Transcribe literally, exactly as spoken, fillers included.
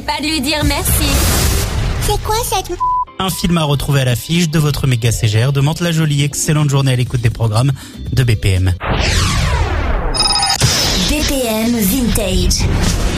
Pas de lui dire merci. C'est quoi cette... Un film à retrouver à l'affiche de votre méga C G R de Mantes-la-Jolie. Excellente journée à l'écoute des programmes de B P M. B P M Vintage.